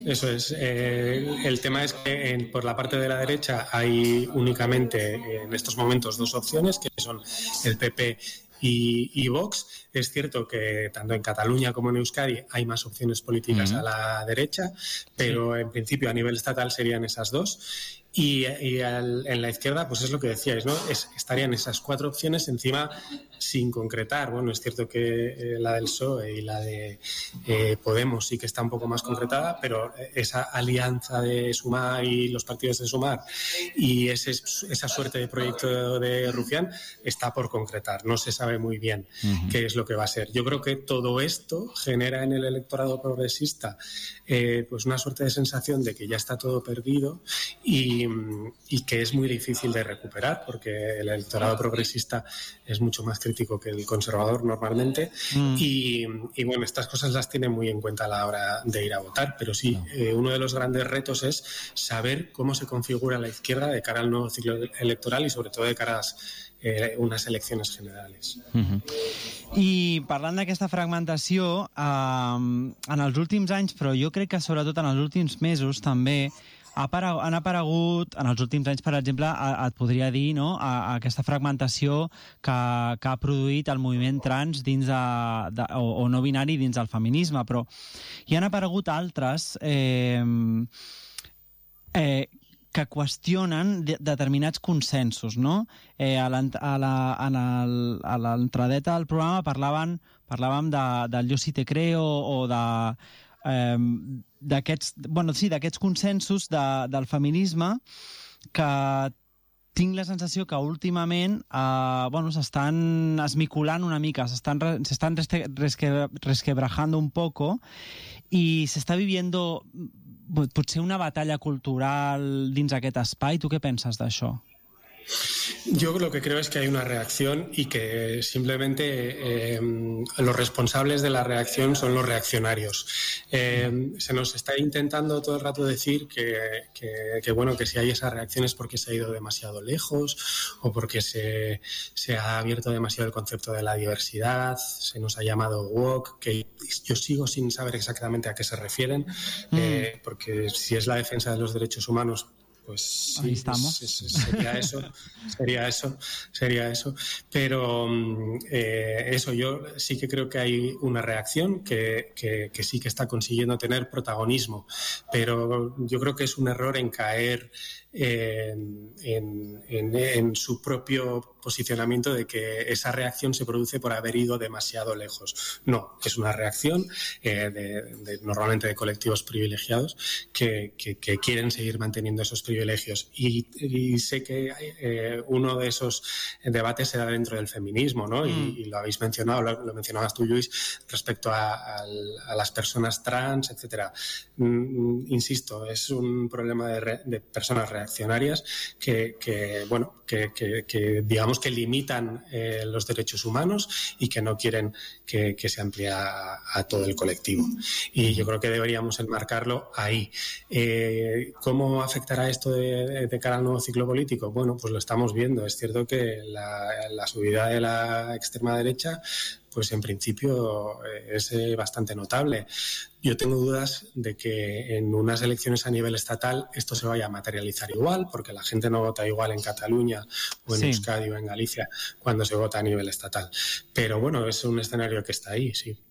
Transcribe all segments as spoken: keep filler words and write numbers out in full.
Eso es. Eh, el tema es que en, por la parte de la derecha hay únicamente en estos momentos dos opciones, que son el P P y, y Vox. Es cierto que tanto en Cataluña como en Euskadi hay más opciones políticas uh-huh. a la derecha, pero sí. en principio a nivel estatal serían esas dos. Y, y al, en la izquierda, pues es lo que decíais, ¿no? Es, estarían esas cuatro opciones encima sin concretar. Bueno, es cierto que eh, la del P S O E y la de eh, Podemos sí que está un poco más concretada, pero esa alianza de Sumar y los partidos de Sumar y ese, esa suerte de proyecto de Rufián está por concretar. No se sabe muy bien uh-huh. qué es lo que va a ser. Yo creo que todo esto genera en el electorado progresista eh, pues una suerte de sensación de que ya está todo perdido y y que es muy difícil de recuperar porque el electorado progresista es mucho más crítico que el conservador normalmente mm. y, y bueno, estas cosas las tiene muy en cuenta a la hora de ir a votar, pero sí, no. eh, uno de los grandes retos es saber cómo se configura la izquierda de cara al nuevo ciclo electoral y sobre todo de cara a las, eh, unes eleccions generals. Mm-hmm. I parlant d'aquesta fragmentació, eh, en els últims anys, però jo crec que sobretot en els últims mesos també, han aparegut, en els últims anys, per exemple, et podria dir, no?, a, a aquesta fragmentació que, que ha produït el moviment trans dins de, de, o, o no binari dins del feminisme, però hi han aparegut altres eh, eh, que qüestionen de, determinats consensos, no? Eh, a l'entradeta del programa parlaven, parlàvem de, del Yo sí te creo o de... Eh, d'aquests, bueno, sí, d'aquests consensos de, del feminisme que tinc la sensació que últimament eh, bueno, s'estan esmiculant una mica, s'estan, s'estan resque, resquebrajando un poco i s'està viviendo potser una batalla cultural dins aquest espai. Tu què penses d'això? Yo lo que creo es que hay una reacción y que simplemente eh, los responsables de la reacción son los reaccionarios. Eh, se nos está intentando todo el rato decir que, que, que, bueno, que si hay esa reacción es porque se ha ido demasiado lejos o porque se, se ha abierto demasiado el concepto de la diversidad, se nos ha llamado woke, que yo sigo sin saber exactamente a qué se refieren, mm. eh, porque si es la defensa de los derechos humanos, pues sí, ahí estamos. Es, es, sería eso, sería eso, sería eso. Pero eh, eso, yo sí que creo que hay una reacción que, que, que sí que está consiguiendo tener protagonismo, pero yo creo que es un error en caer en, en, en, en su propio posicionamiento de que esa reacción se produce por haber ido demasiado lejos. No, es una reacción eh, de, de, normalmente de colectivos privilegiados que, que, que quieren seguir manteniendo esos privilegios. Y, y sé que eh, uno de esos debates se da dentro del feminismo, ¿no? Mm. Y, y lo habéis mencionado, lo, lo mencionabas tú, Luis, respecto a, a, a las personas trans, etcétera. Mm, insisto, es un problema de, re, de personas reaccionarias que, que bueno, que, que, que digamos que limitan eh, los derechos humanos y que no quieren que, que se amplíe a, a todo el colectivo. Y yo creo que deberíamos enmarcarlo ahí. Eh, ¿Cómo afectará esto de, de cara al nuevo ciclo político? Bueno, pues lo estamos viendo. Es cierto que la, la subida de la extrema derecha, pues en principio es bastante notable. Yo tengo dudas de que en unas elecciones a nivel estatal esto se vaya a materializar igual, porque la gente no vota igual en Cataluña o en sí. Euskadi o en Galicia cuando se vota a nivel estatal. Pero bueno, es un escenario que está ahí, sí.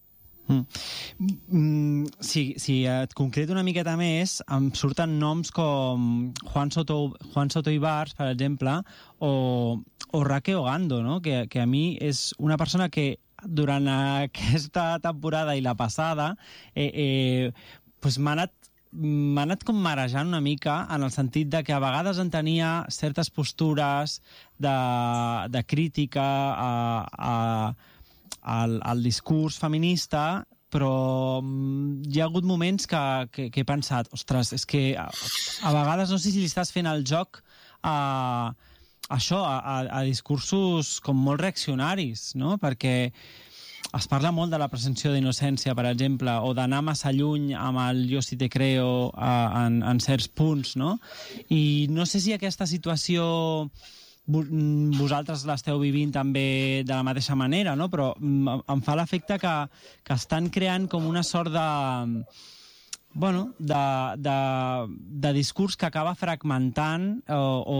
Mm. Si, si et concreto una miqueta més, em surten noms com Juan Soto, Juan Soto Ibars, per exemple, o, o Raquel Ogando, no? que, que a mi és una persona que durant aquesta temporada i la passada eh, eh, pues m'ha anat m'ha anat com marejant una mica en el sentit de que a vegades entenia certes postures de, de crítica a, a, al, al discurs feminista, però hi ha hagut moments que, que, que he pensat, ostres, és que a, a vegades no sé si li estàs fent el joc a, a això, a, a discursos com molt reaccionaris, no? Perquè es parla molt de la presumpció d'innocència, per exemple, o d'anar massa lluny amb el Yo sí te creo a, en, en certs punts, no? I no sé si aquesta situació vosaltres l'esteu vivint també de la mateixa manera, no? Però em fa l'efecte que, que estan creant com una sort de, bueno, de, de, de discurs que acaba fragmentant o, o,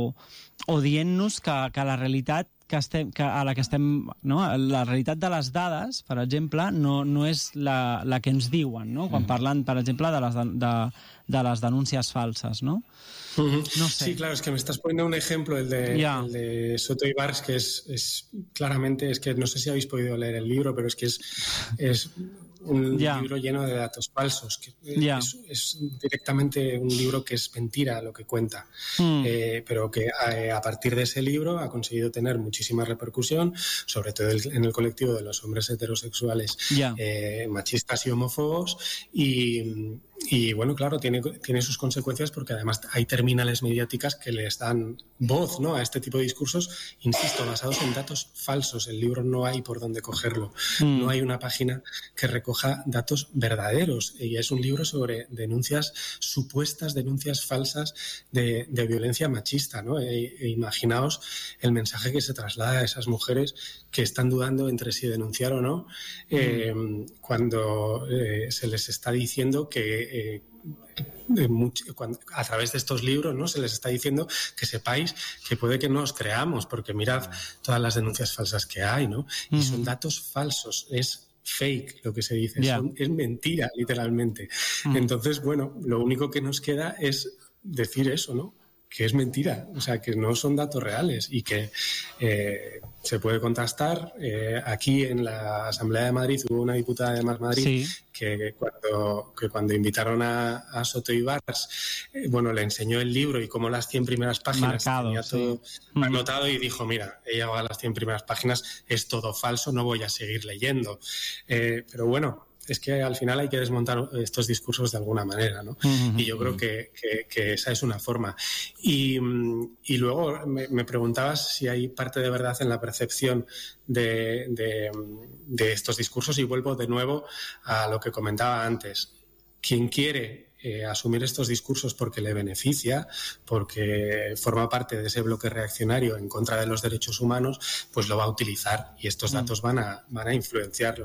o, o dient-nos que, que la realitat que estem, que a la que estem... No? La realitat de les dades, per exemple, no, no és la, la que ens diuen, no? Quan parlen, per exemple, de les, de, de les denúncies falses, no? Uh-huh. No sé. Sí, claro, es que me estás poniendo un ejemplo, el de, yeah. el de Soto y Bars, que es, es claramente, es que no sé si habéis podido leer el libro, pero es que es, es un yeah. libro lleno de datos falsos. Que yeah. es, es directamente un libro que es mentira lo que cuenta, mm. eh, pero que a, a partir de ese libro ha conseguido tener muchísima repercusión, sobre todo el, en el colectivo de los hombres heterosexuales yeah. eh, machistas y homófobos, y... Y bueno, claro, tiene, tiene sus consecuencias porque además hay terminales mediáticas que les dan voz, ¿no?, a este tipo de discursos, insisto, basados en datos falsos. El libro no hay por dónde cogerlo. Mm. No hay una página que recoja datos verdaderos. Y es un libro sobre denuncias, supuestas denuncias falsas de, de violencia machista, ¿no? E, e imaginaos el mensaje que se traslada a esas mujeres que están dudando entre si denunciar o no, eh, mm. cuando eh, se les está diciendo que Eh, de mucho, cuando, a través de estos libros, ¿no?, se les está diciendo que sepáis que puede que no os creamos, porque mirad todas las denuncias falsas que hay, ¿no? Y uh-huh. son datos falsos, es fake lo que se dice, yeah. son, es mentira, literalmente. Uh-huh. Entonces, bueno, lo único que nos queda es decir eso, ¿no?, que es mentira, o sea, que no son datos reales y que eh, se puede contrastar. Eh, aquí en la Asamblea de Madrid hubo una diputada de Más Madrid sí. que, cuando, que cuando invitaron a, a Soto y Bars, eh, bueno, le enseñó el libro y como las cien primeras páginas Marcado, tenía todo sí. anotado y dijo, mira, he llegado a las cien primeras páginas, es todo falso, no voy a seguir leyendo. Eh, pero bueno, es que al final hay que desmontar estos discursos de alguna manera, ¿no? Uh-huh. Y yo creo que, que, que esa es una forma. Y, y luego me, me preguntabas si hay parte de verdad en la percepción de, de, de estos discursos, y vuelvo de nuevo a lo que comentaba antes. Quien quiere Eh, asumir estos discursos porque le beneficia, porque forma parte de ese bloque reaccionario en contra de los derechos humanos, pues lo va a utilizar y estos datos van a, van a influenciarlo.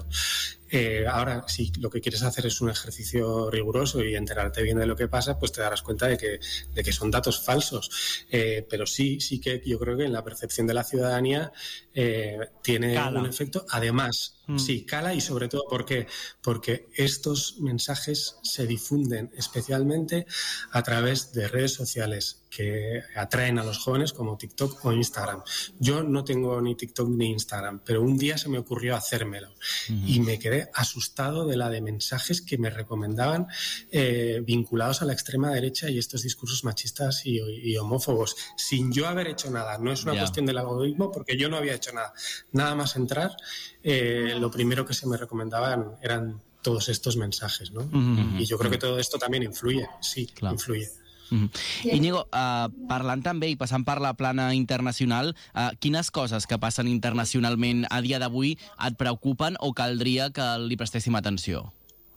Eh, ahora, si lo que quieres hacer es un ejercicio riguroso y enterarte bien de lo que pasa, pues te darás cuenta de que, de que son datos falsos. Eh, pero sí, sí que yo creo que en la percepción de la ciudadanía eh, tiene cala. un efecto. Además, mm. sí, cala, y sobre todo, ¿por qué? Porque estos mensajes se difunden especialmente a través de redes sociales que atraen a los jóvenes como TikTok o Instagram. Yo no tengo ni TikTok ni Instagram, pero un día se me ocurrió hacérmelo uh-huh. y me quedé asustado de la de mensajes que me recomendaban eh, vinculados a la extrema derecha y estos discursos machistas y, y homófobos, sin yo haber hecho nada. No es una yeah. cuestión del algoritmo, porque yo no había hecho nada. Nada más entrar, eh, lo primero que se me recomendaban eran todos estos mensajes, ¿no? Uh-huh. Y yo creo que todo esto también influye, sí, claro. influye. Mm. Íñigo, uh, parlant també i passant per la plana internacional, uh, quines coses que passen internacionalment a dia d'avui et preocupen o caldria que li prestéssim atenció?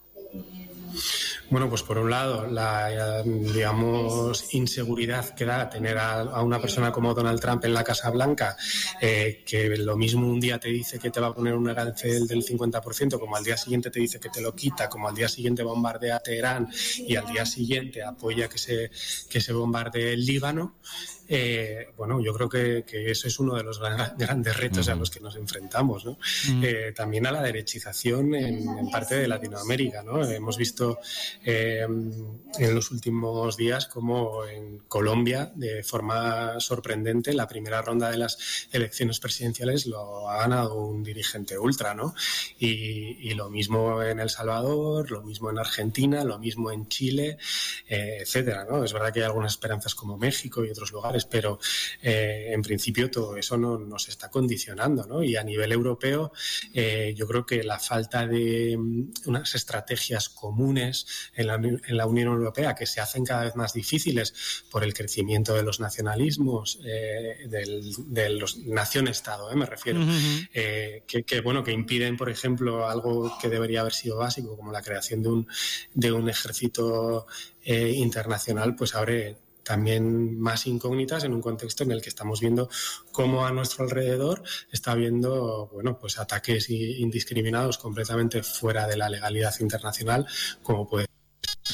Bueno, pues por un lado, la, digamos, inseguridad que da tener a, a una persona como Donald Trump en la Casa Blanca, eh, que lo mismo un día te dice que te va a poner un arancel del cincuenta por ciento, como al día siguiente te dice que te lo quita, como al día siguiente bombardea a Teherán y al día siguiente apoya que se, que se bombardee el Líbano. Eh, bueno, yo creo que, que eso es uno de los gran, grandes retos uh-huh. a los que nos enfrentamos, ¿no? Uh-huh. Eh, también a la derechización en, en parte de Latinoamérica, ¿no? Hemos visto eh, en los últimos días como en Colombia, de forma sorprendente, la primera ronda de las elecciones presidenciales lo ha ganado un dirigente ultra, ¿no? Y, y lo mismo en El Salvador, lo mismo en Argentina, lo mismo en Chile, eh, etcétera, ¿no? Es verdad que hay algunas esperanzas como México y otros lugares, pero eh, en principio todo eso no, nos está condicionando, ¿no? Y a nivel europeo eh, yo creo que la falta de um, unas estrategias comunes en la, en la Unión Europea, que se hacen cada vez más difíciles por el crecimiento de los nacionalismos, eh, del, de los nación-estado, eh, me refiero, uh-huh. eh, que, que, bueno, que impiden, por ejemplo, algo que debería haber sido básico, como la creación de un, de un ejército eh, internacional, pues abre también más incógnitas en un contexto en el que estamos viendo cómo a nuestro alrededor está habiendo, bueno, pues ataques indiscriminados completamente fuera de la legalidad internacional, como puede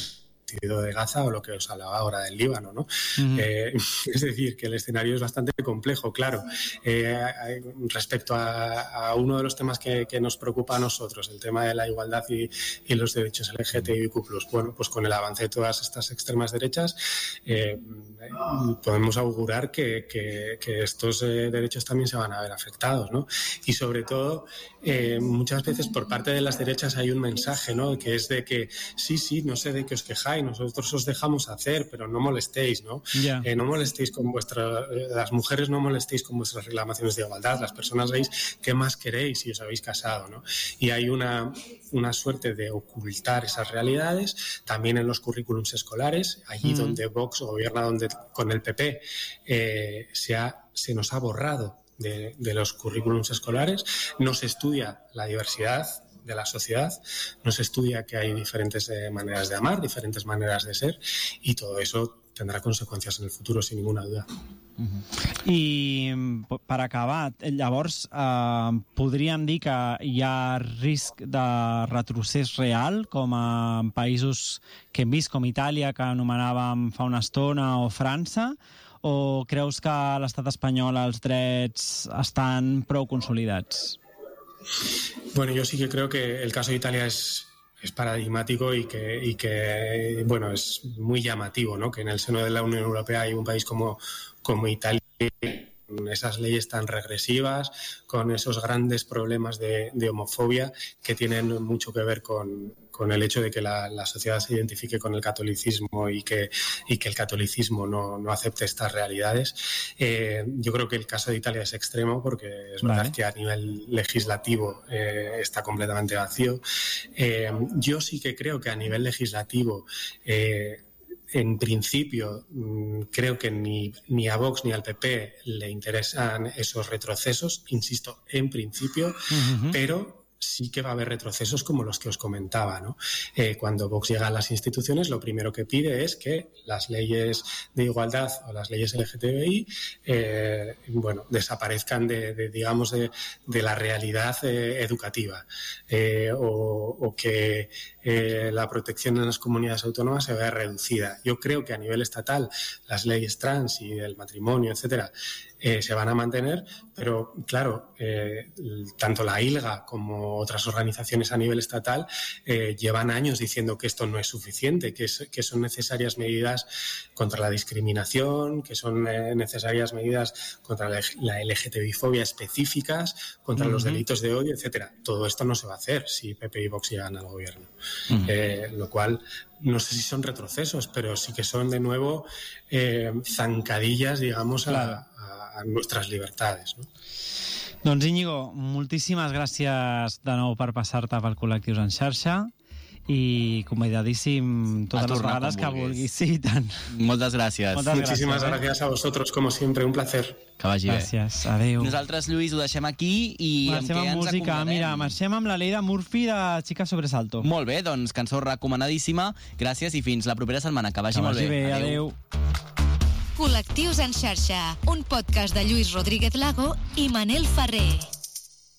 genocidio de Gaza o lo que os hablaba ahora del Líbano, ¿no? Uh-huh. Eh, es decir, que el escenario es bastante complejo, claro. Eh, respecto a, a uno de los temas que, que nos preocupa a nosotros, el tema de la igualdad y, y los derechos L G T B I Q plus, bueno, pues con el avance de todas estas extremas derechas eh, podemos augurar que, que, que estos eh, derechos también se van a ver afectados, ¿no? Y sobre todo, eh, muchas veces por parte de las derechas hay un mensaje, ¿no? Que es de que sí, sí, no sé de qué os quejáis, nosotros os dejamos hacer, pero no molestéis, ¿no? Yeah. Eh, no molestéis con vuestras, las mujeres no molestéis con vuestras reclamaciones de igualdad, las personas veis qué más queréis si os habéis casado, ¿no? Y hay una, una suerte de ocultar esas realidades también en los currículums escolares, allí mm. donde Vox gobierna donde, con el P P, eh, se, ha, se nos ha borrado de, de los currículums escolares, no se estudia la diversidad de la sociedad, no se estudia que hay diferentes eh, maneras de amar, diferentes maneras de ser, y todo eso tendrá conseqüències en el futur, sin ninguna duda. Uh-huh. I per acabar, llavors eh, podríem dir que hi ha risc de retrocés real, com a països que hem vist, com Itàlia, que anomenàvem fa una estona, o França, o creus que a l'estat espanyol els drets estan prou consolidats? Bueno, yo sí que creo que el caso de Italia es, es paradigmático y que, y que, bueno, es muy llamativo, ¿no? Que en el seno de la Unión Europea hay un país como, como Italia, con esas leyes tan regresivas, con esos grandes problemas de, de homofobia que tienen mucho que ver con, con el hecho de que la, la sociedad se identifique con el catolicismo y que, y que el catolicismo no, no acepte estas realidades. Eh, yo creo que el caso de Italia es extremo porque es verdad vale. que a nivel legislativo eh, está completamente vacío. Eh, yo sí que creo que a nivel legislativo eh, en principio, creo que ni, ni a Vox ni al P P le interesan esos retrocesos, insisto, en principio, uh-huh. pero sí que va a haber retrocesos como los que os comentaba, ¿no? Eh, cuando Vox llega a las instituciones, lo primero que pide es que las leyes de igualdad o las leyes L G T B I eh, bueno, desaparezcan de, de digamos, de, de la realidad eh, educativa eh, o, o que eh, la protección en las comunidades autónomas se vea reducida. Yo creo que a nivel estatal las leyes trans y el matrimonio, etcétera, Eh, se van a mantener, pero claro, eh, tanto la ILGA como otras organizaciones a nivel estatal eh, llevan años diciendo que esto no es suficiente, que, es, que son necesarias medidas contra la discriminación, que son eh, necesarias medidas contra la, la L G T B I fobia específicas, contra uh-huh. los delitos de odio, etcétera. Todo esto no se va a hacer si P P y Vox llegan al gobierno, uh-huh. eh, lo cual no sé si son retrocesos, pero sí que son de nuevo eh, zancadillas, digamos, claro. a a nuestras libertades, no? Doncs Íñigo, moltíssimes gràcies de nou per passar-te pel Col·lectius en xarxa i convidadíssim totes les vegades que vulguis. Sí, tant. Moltes gràcies. Moltes Muchísimas gràcies, gràcies a vosotros, como siempre, un placer. Que vagi bé. Gràcies, adéu. Nosaltres, Lluís, ho deixem aquí i marxem amb què amb ens música. acomiadem? Mira, marxem amb la Leila Murphy de Chica Sobresalto. Molt bé, doncs cançó recomanadíssima. Gràcies i fins la propera setmana. Que vagi, que molt vagi bé. bé. Adéu. Col·lectius en xarxa, un podcast de Lluís Rodríguez Lago i Manel Ferrer.